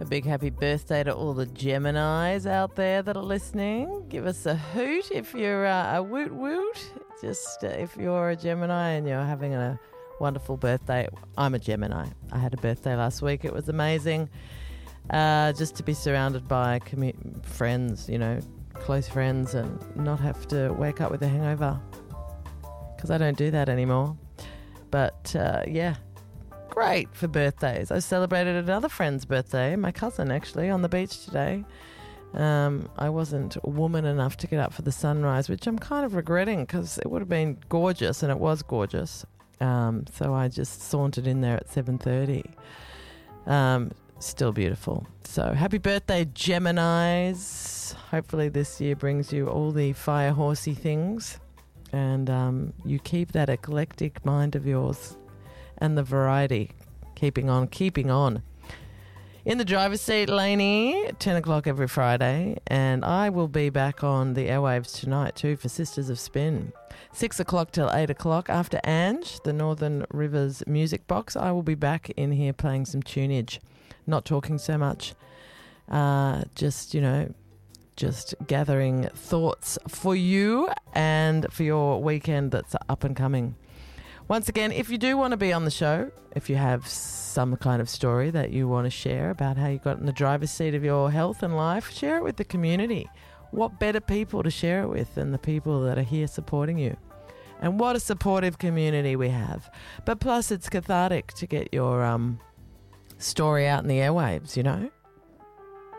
big happy birthday to all the Geminis out there that are listening. Give us a hoot if you're a woot woot. Just if you're a Gemini and you're having a wonderful birthday. I'm a Gemini. I had a birthday last week. It was amazing. Just to be surrounded by friends, you know, close friends, and not have to wake up with a hangover, because I don't do that anymore. But yeah, great for birthdays. I celebrated another friend's birthday, my cousin actually, on the beach today. I wasn't woman enough to get up for the sunrise, which I'm kind of regretting, because it would have been gorgeous, and it was gorgeous. So I just sauntered in there at 7:30. Still beautiful. So happy birthday, Geminis. Hopefully this year brings you all the fire horsey things, and you keep that eclectic mind of yours and the variety. Keeping on. In the driver's seat, Lainey, 10 o'clock every Friday, and I will be back on the airwaves tonight too for Sisters of Spin. 6 o'clock till 8 o'clock after Ange, the Northern Rivers Music Box. I will be back in here playing some tunage, not talking so much, just gathering thoughts for you and for your weekend that's up and coming. Once again, if you do want to be on the show, if you have some kind of story that you want to share about how you got in the driver's seat of your health and life, share it with the community. What better people to share it with than the people that are here supporting you? And what a supportive community we have. But plus, it's cathartic to get your story out in the airwaves, you know?